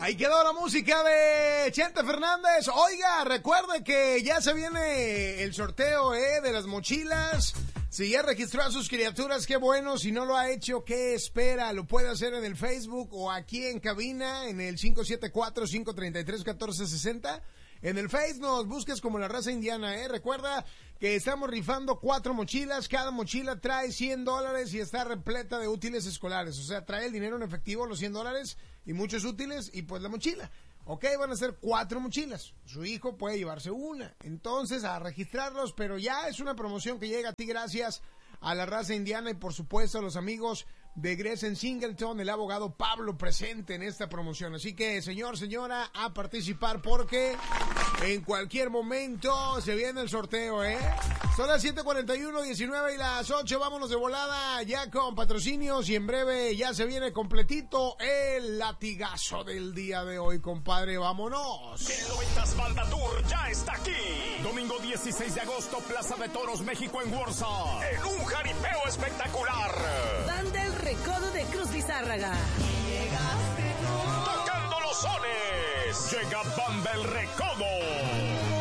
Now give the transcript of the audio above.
Ahí quedó la música de Chente Fernández. Oiga, recuerde que ya se viene el sorteo de las mochilas. Si ya registró a sus criaturas, qué bueno. Si no lo ha hecho, ¿qué espera? Lo puede hacer en el Facebook o aquí en cabina en el 574-533-1460. En el Face nos busques como La Raza Indiana, Recuerda que estamos rifando 4 mochilas. Cada mochila trae $100 y está repleta de útiles escolares. O sea, trae el dinero en efectivo, los $100 y muchos útiles y pues la mochila. Ok, van a ser 4 mochilas. Su hijo puede llevarse una. Entonces, a registrarlos, pero ya es una promoción que llega a ti gracias a La Raza Indiana y por supuesto a los amigos de Gresen Singleton, el abogado Pablo presente en esta promoción. Así que, señor, señora, a participar porque en cualquier momento se viene el sorteo, Son las 7:41, 19 y las 8. Vámonos de volada ya con patrocinios y en breve ya se viene completito el latigazo del día de hoy, compadre. ¡Vámonos! El 90s Banda Tour ya está aquí. Domingo 16 de agosto, Plaza de Toros, México en Warsaw. En un jaripeo espectacular. Banda El Recodo de Cruz Lizárraga. Tocando los sones. Llega Banda El Recodo.